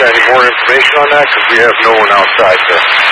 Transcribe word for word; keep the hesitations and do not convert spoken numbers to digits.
got any more information on that? Because we have no one outside to